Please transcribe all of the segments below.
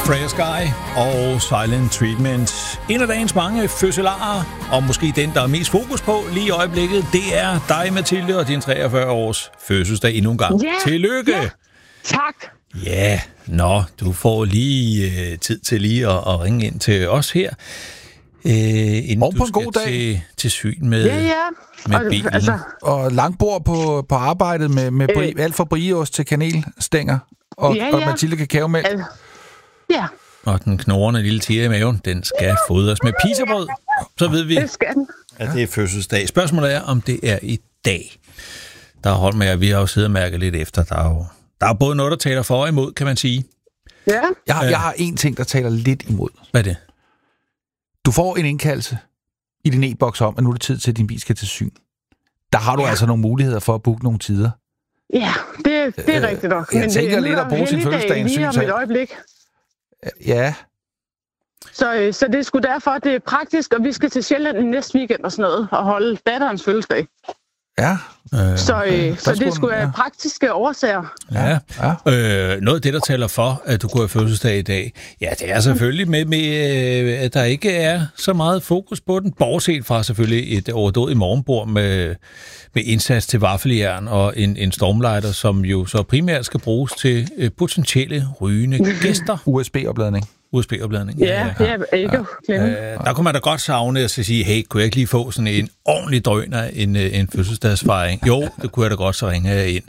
Freya Sky og Silent Treatment. En af dagens mange fødselarer, og måske den, der er mest fokus på lige i øjeblikket, det er dig, Mathilde, og din 43 års fødselsdag endnu en gang. Ja, tillykke! Ja. Tak. Ja, du får lige tid til lige at ringe ind til os her. Inden og på du en god dag til syn med, med bilen. Og langbord på arbejdet med alt fra brieost til kanelstænger og Mathilde kakaomælk. Ja. Og den knorrende lille tiger i maven, den skal fodres med pizzabrød. Så ved vi, det skal den. At det er fødselsdag. Spørgsmålet er, om det er i dag. Der er holdt med, at vi har jo siddet og mærket lidt efter. Der er både noget, der taler for og imod, kan man sige. Ja. Jeg har en ting, der taler lidt imod. Hvad er det? Du får en indkaldelse i din e-boks om, at nu er det tid til, at din bil skal til syn. Der har du altså nogle muligheder for at booke nogle tider. Ja, det er rigtigt nok. Jeg tænker lidt at bruge sin fødselsdag en lige om et øjeblik. Ja. Så det er sgu derfor, at det er praktisk, og vi skal til Sjælland i næste weekend og sådan noget, og holde datterens fødselsdag. Ja. Så det skulle være praktiske årsager. Ja. Noget af det, der taler for, at du kunne have fødselsdag i dag, ja, det er selvfølgelig med at der ikke er så meget fokus på den, bortset fra selvfølgelig et overdådigt morgenbord med indsats til vaffeljern og en stormlighter, som jo så primært skal bruges til potentielle rygende gæster. USB-opladning. USB-opladning. Ja. Der kunne man da godt savne at sige, hey, kunne jeg ikke lige få sådan en ordentlig drøner, en fødselsdagsfejring? Jo, det kunne jeg da godt, så ringer jeg ind.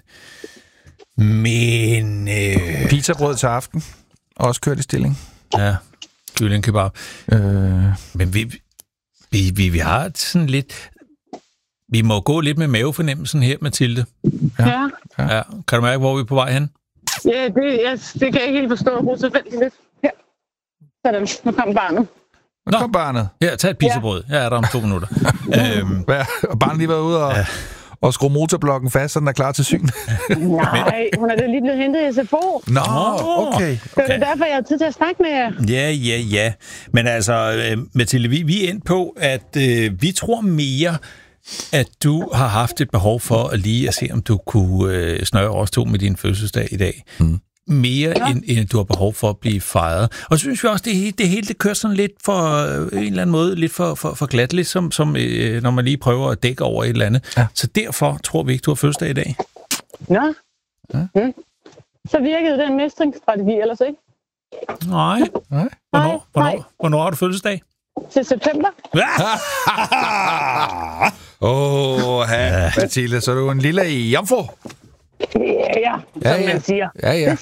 Men... Pizzabrød til aften. Også kørt i stilling. Ja, kylling kebab. Men vi har sådan lidt... Vi må gå lidt med mavefornemmelsen her, Mathilde. Ja. Kan du mærke, hvor vi er på vej hen? Ja, det kan jeg ikke helt forstå. Brug tilfældigt lidt. Her. Sådan, nu kom barnet. Nu kom barnet. Ja, tag et pizzabrød. Jeg er der om 2 minutter. Og barnet lige været ude og skrue motorblokken fast, så den er klar til syn. Nej, hun er da lige blevet hentet i SFO. Nå, okay. Det er derfor, jeg har tid til at snakke med jer. Ja. Men altså, Mathilde, vi er endt på, at vi tror mere, at du har haft et behov for at lige at se, om du kunne snøre os 2 med din fødselsdag i dag. Mere end du har behov for at blive fejret. Og så synes vi også, det hele kører sådan lidt for en eller anden måde, lidt for glat, lidt som når man lige prøver at dække over et eller andet. Ja. Så derfor tror vi ikke, du har fødselsdag i dag. Nå. Ja. Så virkede den mestringsstrategi ellers ikke? Nej. Hvornår har du fødselsdag? Til september. Mathilde, så er du en lille jomfru. Ja, som man siger. Ja.